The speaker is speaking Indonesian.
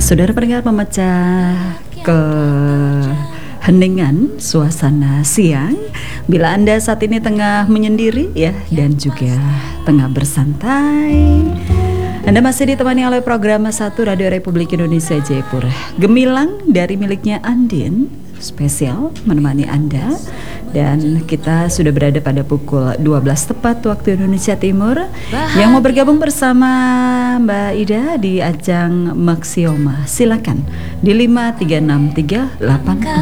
Saudara pendengar, memecah keheningan suasana siang bila Anda saat ini tengah menyendiri ya, dan juga tengah bersantai. Anda masih ditemani oleh program 1 Radio Republik Indonesia Jayapura. Gemilang dari miliknya Andin spesial menemani Anda. Dan kita sudah berada pada pukul 12 tepat waktu Indonesia Timur. Yang mau bergabung bersama Mbak Ida di ajang Maxioma, silakan di 53638